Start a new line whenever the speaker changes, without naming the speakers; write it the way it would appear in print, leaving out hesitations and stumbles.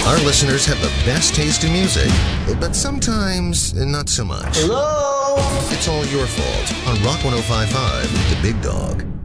Our listeners have the best taste in music, but sometimes not so much.
Hello?
It's all your fault on Rock 105.5, The Big Dog.